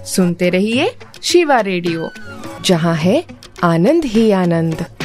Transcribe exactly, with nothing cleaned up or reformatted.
सुनते रहिए शिवा रेडियो, जहाँ है आनंद ही आनंद।